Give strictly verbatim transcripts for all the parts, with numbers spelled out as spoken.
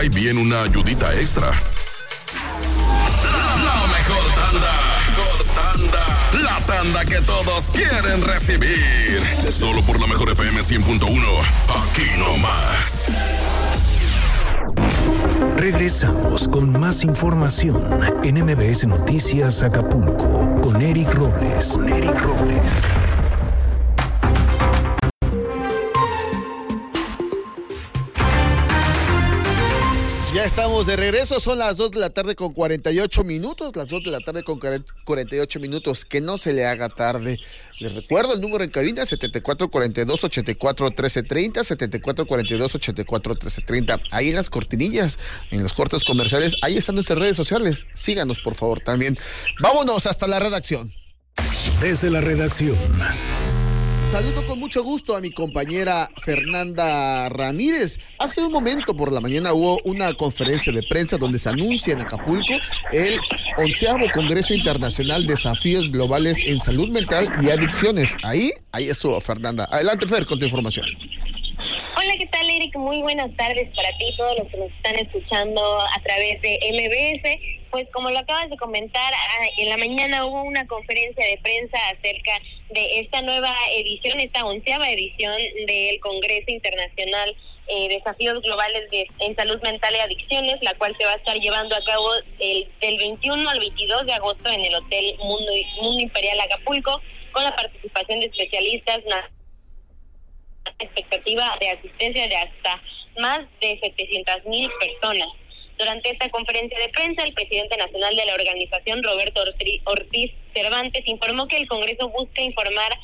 cae bien una ayudita extra. La, la mejor tanda. Mejor tanda. La tanda que todos quieren recibir. Solo por la mejor F M cien punto uno. Aquí nomás. Regresamos con más información en M B S Noticias Acapulco con Eric Robles. Con Eric Robles. Ya estamos de regreso, son las dos de la tarde con cuarenta y ocho minutos, las dos de la tarde con cuarenta y ocho minutos, que no se le haga tarde. Les recuerdo el número en cabina, setenta y cuatro cuarenta y dos, ochenta y cuatro, trece treinta, setenta y cuatro cuarenta y dos, ochenta y cuatro, trece treinta. Ahí en las cortinillas, en los cortes comerciales, ahí están nuestras redes sociales. Síganos, por favor, también. Vámonos hasta la redacción. Desde la redacción. Saludo con mucho gusto a mi compañera Fernanda Ramírez. Hace un momento por la mañana hubo una conferencia de prensa donde se anuncia en Acapulco el onceavo Congreso Internacional Desafíos Globales en Salud Mental y Adicciones. Ahí, ahí estuvo Fernanda. Adelante, Fer, con tu información. Hola, ¿qué tal, Eric? Muy buenas tardes para ti y todos los que nos están escuchando a través de M B S. Pues como lo acabas de comentar, en la mañana hubo una conferencia de prensa acerca de esta nueva edición, esta onceava edición del Congreso Internacional eh, Desafíos Globales de, en Salud Mental y Adicciones, la cual se va a estar llevando a cabo el, del veintiuno al veintidós de agosto en el Hotel Mundo, Mundo Imperial Acapulco, con la participación de especialistas, una expectativa de asistencia de hasta más de setecientas mil personas. Durante esta conferencia de prensa, el presidente nacional de la organización, Roberto Ortiz Cervantes, informó que el Congreso busca informar,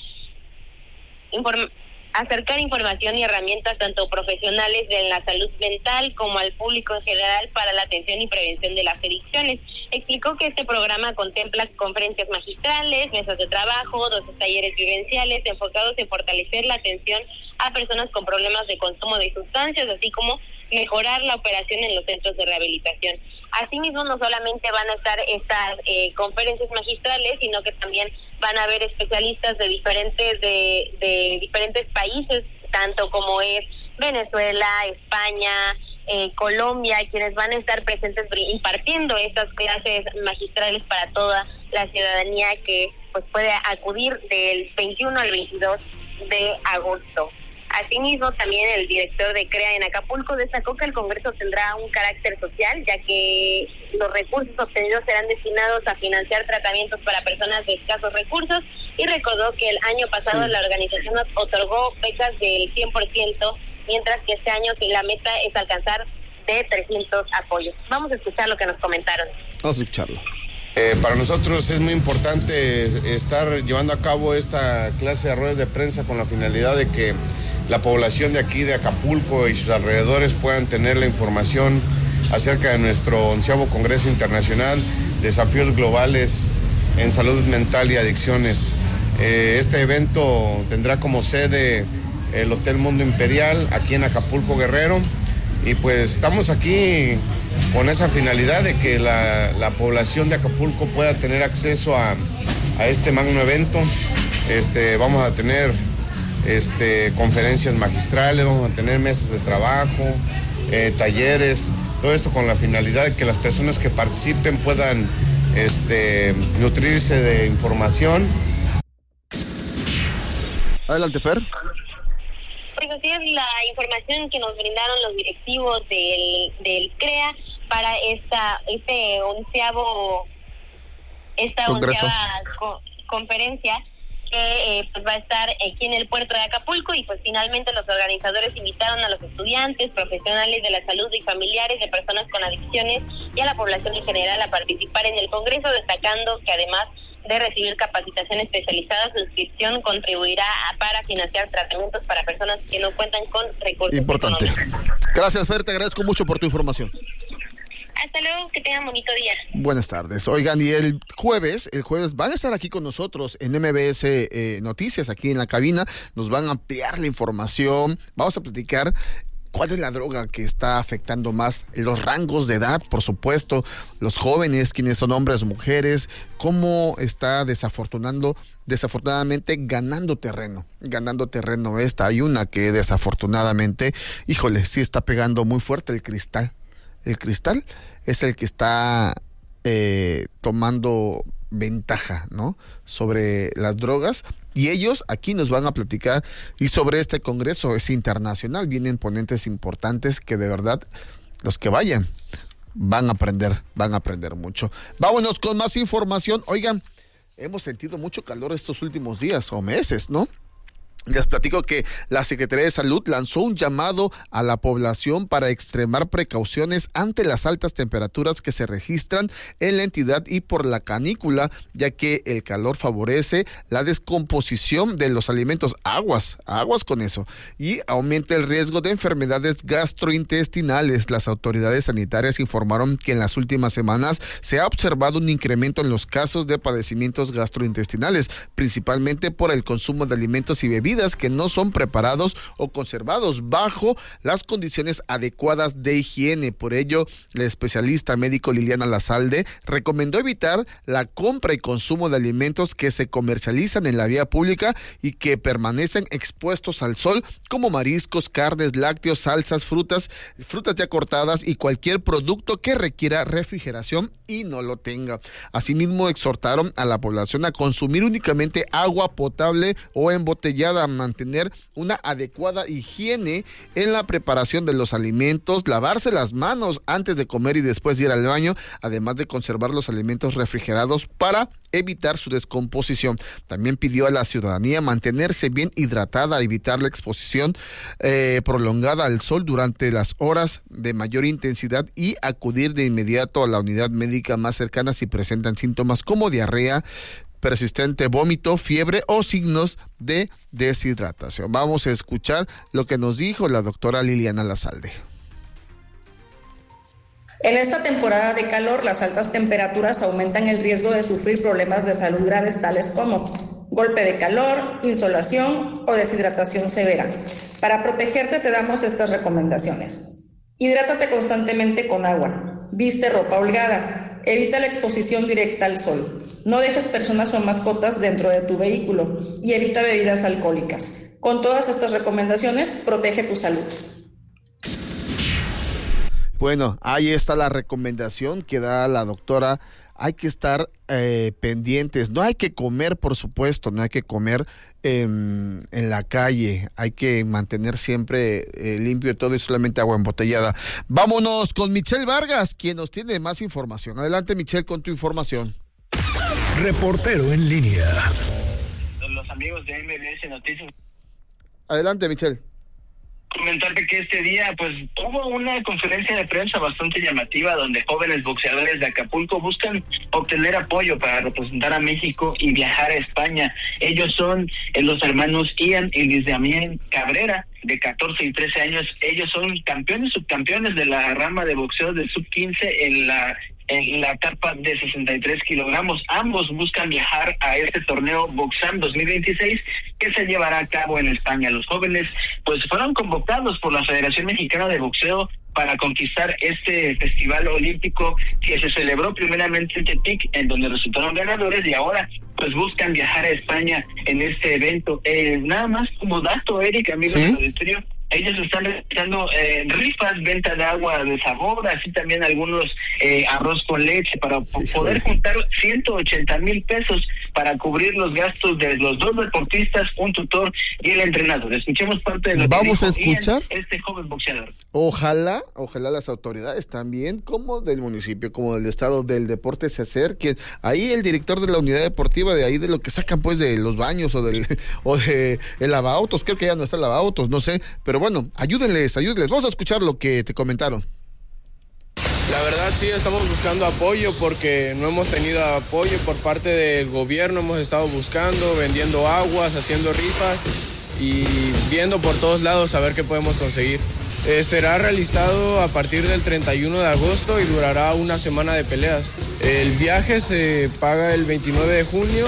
inform, acercar información y herramientas tanto profesionales de la salud mental como al público en general para la atención y prevención de las adicciones. Explicó que este programa contempla conferencias magistrales, mesas de trabajo, doce talleres vivenciales enfocados en fortalecer la atención a personas con problemas de consumo de sustancias, así como mejorar la operación en los centros de rehabilitación. Asimismo, no solamente van a estar estas eh, conferencias magistrales, sino que también van a haber especialistas de diferentes de, de diferentes países, tanto como es Venezuela, España, eh, Colombia, quienes van a estar presentes impartiendo estas clases magistrales para toda la ciudadanía que pues puede acudir del veintiuno al veintidós de agosto. Asimismo, también el director de CREA en Acapulco destacó que el Congreso tendrá un carácter social, ya que los recursos obtenidos serán destinados a financiar tratamientos para personas de escasos recursos, y recordó que el año pasado sí. la organización otorgó becas del cien por ciento, mientras que este año la meta es alcanzar de trescientos apoyos. Vamos a escuchar lo que nos comentaron. Vamos a escucharlo. Eh, para nosotros es muy importante estar llevando a cabo esta clase de ruedas de prensa con la finalidad de que la población de aquí de Acapulco y sus alrededores puedan tener la información acerca de nuestro onceavo Congreso Internacional Desafíos Globales en Salud Mental y Adicciones. Eh, este evento tendrá como sede el Hotel Mundo Imperial aquí en Acapulco, Guerrero, y pues estamos aquí con esa finalidad de que la, la población de Acapulco pueda tener acceso a, a este magno evento. Este, vamos a tener este, conferencias magistrales, vamos a tener mesas de trabajo, eh, talleres, todo esto con la finalidad de que las personas que participen puedan este, nutrirse de información. Adelante, Fer. Pues así es la información que nos brindaron los directivos del, del CREA para esta este onceavo esta Congreso. onceava co- conferencia que eh, pues va a estar aquí en el puerto de Acapulco. Y pues finalmente los organizadores invitaron a los estudiantes, profesionales de la salud y familiares de personas con adicciones y a la población en general a participar en el Congreso, destacando que además de recibir capacitación especializada, su inscripción contribuirá a, para financiar tratamientos para personas que no cuentan con recursos Importante. económicos. Gracias, Fer, te agradezco mucho por tu información. Hasta luego, que tengan bonito día. Buenas tardes. Oigan, y el jueves, el jueves van a estar aquí con nosotros en M B S eh, Noticias, aquí en la cabina. Nos van a ampliar la información. Vamos a platicar cuál es la droga que está afectando más los rangos de edad, por supuesto, los jóvenes, quienes son hombres o mujeres, cómo está desafortunando, desafortunadamente ganando terreno, ganando terreno esta. Hay una que desafortunadamente, híjole, sí está pegando muy fuerte el cristal. el cristal, es el que está eh, tomando ventaja, ¿no?, sobre las drogas. Y ellos aquí nos van a platicar, y sobre este congreso es internacional, vienen ponentes importantes que de verdad los que vayan van a aprender, van a aprender mucho. Vámonos con más información. Oigan, hemos sentido mucho calor estos últimos días o meses, ¿no? Les platico que la Secretaría de Salud lanzó un llamado a la población para extremar precauciones ante las altas temperaturas que se registran en la entidad y por la canícula, ya que el calor favorece la descomposición de los alimentos, aguas, aguas con eso, y aumenta el riesgo de enfermedades gastrointestinales. Las autoridades sanitarias informaron que en las últimas semanas se ha observado un incremento en los casos de padecimientos gastrointestinales, principalmente por el consumo de alimentos y bebidas que no son preparados o conservados bajo las condiciones adecuadas de higiene. Por ello, la especialista médico Liliana Lazalde recomendó evitar la compra y consumo de alimentos que se comercializan en la vía pública y que permanecen expuestos al sol, como mariscos, carnes, lácteos, salsas, frutas, frutas ya cortadas y cualquier producto que requiera refrigeración y no lo tenga. Asimismo, exhortaron a la población a consumir únicamente agua potable o embotellada, a mantener una adecuada higiene en la preparación de los alimentos, lavarse las manos antes de comer y después de ir al baño, además de conservar los alimentos refrigerados para evitar su descomposición. También pidió a la ciudadanía mantenerse bien hidratada, evitar la exposición eh, prolongada al sol durante las horas de mayor intensidad y acudir de inmediato a la unidad médica más cercana si presentan síntomas como diarrea persistente, vómito, fiebre o signos de deshidratación. Vamos a escuchar lo que nos dijo la doctora Liliana Lazalde. En esta temporada de calor, las altas temperaturas aumentan el riesgo de sufrir problemas de salud graves tales como golpe de calor, insolación o deshidratación severa. Para protegerte te damos estas recomendaciones. Hidrátate constantemente con agua, viste ropa holgada, evita la exposición directa al sol. No dejes personas o mascotas dentro de tu vehículo y evita bebidas alcohólicas. Con todas estas recomendaciones, protege tu salud. Bueno, ahí está la recomendación que da la doctora. Hay que estar eh, pendientes. No hay que comer, por supuesto, no hay que comer eh, en la calle. Hay que mantener siempre eh, limpio todo y solamente agua embotellada. Vámonos con Michelle Vargas, quien nos tiene más información. Adelante, Michelle, con tu información. Reportero en línea. Los amigos de M B S Noticias. Adelante, Michelle. Comentarte que este día pues hubo una conferencia de prensa bastante llamativa donde jóvenes boxeadores de Acapulco buscan obtener apoyo para representar a México y viajar a España. Ellos son eh, los hermanos Ian y Luis Damián Cabrera, de catorce y trece años. Ellos son campeones, subcampeones de la rama de boxeo de sub quince en la en la etapa de sesenta y tres kilogramos. Ambos buscan viajar a este torneo Boxam dos mil veintiséis que se llevará a cabo en España. Los jóvenes pues fueron convocados por la Federación Mexicana de Boxeo para conquistar este festival olímpico que se celebró primeramente en Tepic, en donde resultaron ganadores, y ahora pues buscan viajar a España en este evento. Eh, nada más como dato, Eric, amigos ¿Sí? del auditorio, ellos están realizando eh, rifas, venta de agua de sabor, así también algunos eh, arroz con leche para p- poder juntar ciento ochenta mil pesos para cubrir los gastos de los dos deportistas, un tutor y el entrenador. Escuchemos parte de lo Vamos que a dijo escuchar Ian, este joven boxeador. Ojalá, ojalá las autoridades también, como del municipio, como del estado del deporte, se acerquen. Ahí el director de la unidad deportiva, de ahí de lo que sacan pues de los baños o del o de el lavautos, creo que ya no está el lavautos, no sé, pero bueno, ayúdenles, ayúdenles. Vamos a escuchar lo que te comentaron. La verdad sí estamos buscando apoyo porque no hemos tenido apoyo por parte del gobierno. Hemos estado buscando, vendiendo aguas, haciendo rifas y viendo por todos lados a ver qué podemos conseguir. Eh, será realizado a partir del treinta y uno de agosto y durará una semana de peleas. El viaje se paga el veintinueve de junio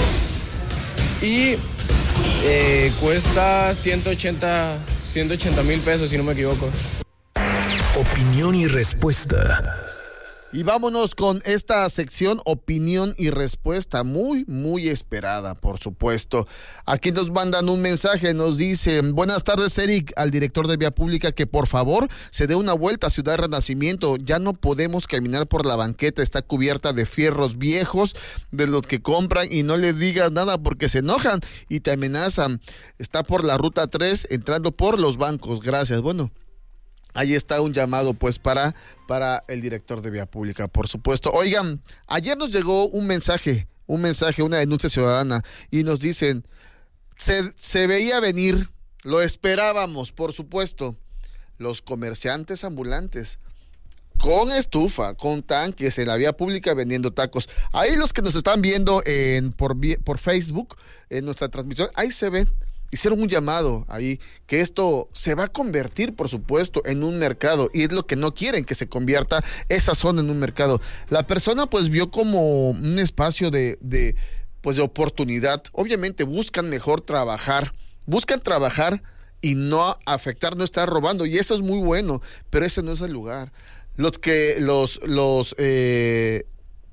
y eh, cuesta ciento ochenta mil pesos, si no me equivoco. Opinión y respuesta. Y vámonos con esta sección, opinión y respuesta, muy, muy esperada, por supuesto. Aquí nos mandan un mensaje, nos dicen, buenas tardes, Eric, al director de Vía Pública, que por favor se dé una vuelta a Ciudad Renacimiento. Ya no podemos caminar por la banqueta, está cubierta de fierros viejos de los que compran, y no le digas nada porque se enojan y te amenazan. Está por la ruta tres, entrando por los bancos. Gracias. Bueno, ahí está un llamado pues para, para el director de Vía Pública, por supuesto. Oigan, ayer nos llegó un mensaje, un mensaje, una denuncia ciudadana, y nos dicen, se, se veía venir, lo esperábamos, por supuesto, los comerciantes ambulantes, con estufa, con tanques en la vía pública vendiendo tacos. Ahí los que nos están viendo en por, por Facebook, en nuestra transmisión, ahí se ven. Hicieron un llamado ahí, que esto se va a convertir, por supuesto, en un mercado, y es lo que no quieren, que se convierta esa zona en un mercado. La persona pues vio como un espacio de, de, pues, de oportunidad. Obviamente buscan mejor trabajar, buscan trabajar y no afectar, no estar robando, y eso es muy bueno, pero ese no es el lugar. Los que, los, los, eh,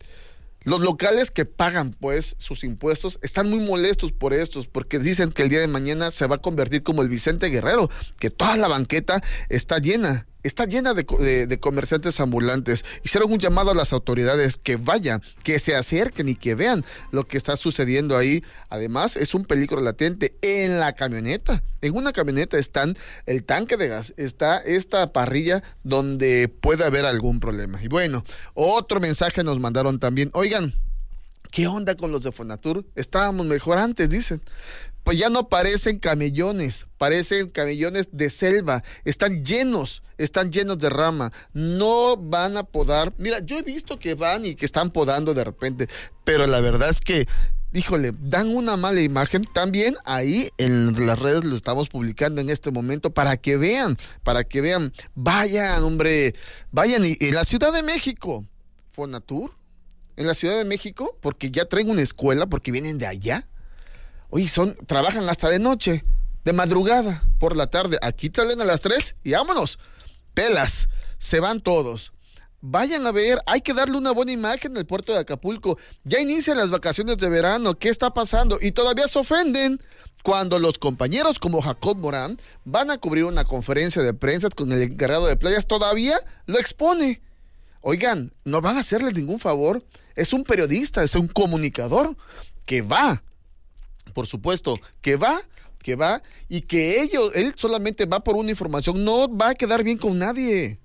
Los locales que pagan, pues, sus impuestos están muy molestos por estos, porque dicen que el día de mañana se va a convertir como el Vicente Guerrero, que toda la banqueta está llena, está llena de, de, de comerciantes ambulantes. Hicieron un llamado a las autoridades que vayan, que se acerquen y que vean lo que está sucediendo ahí. Además, es un peligro latente en la camioneta. En una camioneta están el tanque de gas, está esta parrilla donde puede haber algún problema. Y bueno, otro mensaje nos mandaron también. Oigan, ¿qué onda con los de Fonatur? Estábamos mejor antes, dicen. Pues ya no parecen camellones, parecen camellones de selva, están llenos, están llenos de rama, no van a podar. Mira, yo he visto que van y que están podando de repente, pero la verdad es que, híjole, dan una mala imagen. También ahí en las redes lo estamos publicando en este momento para que vean, para que vean, vayan, hombre, vayan. Y en la Ciudad de México, Fonatur, en la Ciudad de México, porque ya traen una escuela, porque vienen de allá. Oye, son, trabajan hasta de noche, de madrugada, por la tarde. Aquí salen a las tres y vámonos. Pelas, se van todos. Vayan a ver, hay que darle una buena imagen al puerto de Acapulco. Ya inician las vacaciones de verano, ¿qué está pasando? Y todavía se ofenden cuando los compañeros como Jacob Morán van a cubrir una conferencia de prensa con el encargado de playas, todavía lo expone. Oigan, no van a hacerle ningún favor. Es un periodista, es un comunicador que va. Por supuesto, que va, que va, y que ellos, él solamente va por una información, no va a quedar bien con nadie,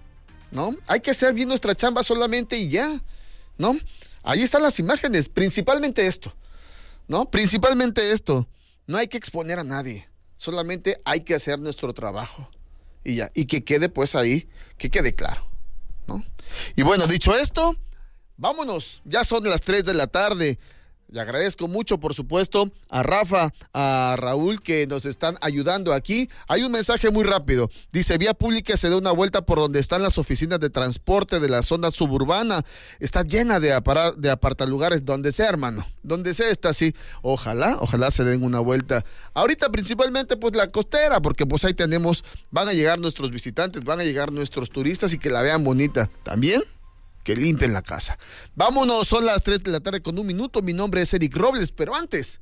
¿no? Hay que hacer bien nuestra chamba solamente y ya, ¿no? Ahí están las imágenes, principalmente esto, ¿no? Principalmente esto, no hay que exponer a nadie, solamente hay que hacer nuestro trabajo, y ya, y que quede pues ahí, que quede claro, ¿no? Y bueno, dicho esto, vámonos, ya son las tres de la tarde. Le agradezco mucho, por supuesto, a Rafa, a Raúl, que nos están ayudando aquí. Hay un mensaje muy rápido. Dice, Vía Pública se da una vuelta por donde están las oficinas de transporte de la zona suburbana. Está llena de, apara- de apartalugares, donde sea, hermano. Donde sea está así. Ojalá, ojalá se den una vuelta. Ahorita principalmente, pues, la costera, porque pues ahí tenemos, van a llegar nuestros visitantes, van a llegar nuestros turistas y que la vean bonita. También que limpien la casa. Vámonos, son las tres de la tarde con un minuto. Mi nombre es Eric Robles, pero antes,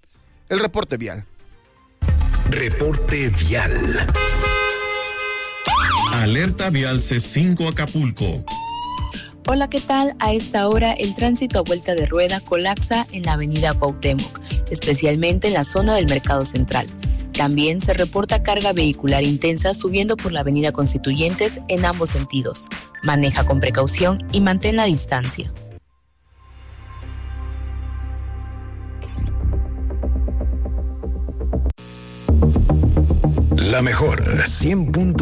el reporte vial. Reporte vial. Alerta vial C cinco Acapulco. Hola, ¿qué tal? A esta hora el tránsito a vuelta de rueda colapsa en la avenida Cuauhtémoc, especialmente en la zona del Mercado Central. También se reporta carga vehicular intensa subiendo por la avenida Constituyentes en ambos sentidos. Maneja con precaución y mantén la distancia. La mejor cien punto